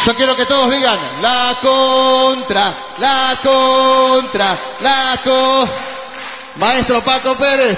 Yo quiero que todos digan la contra, la contra, la contra. Maestro Paco Pérez.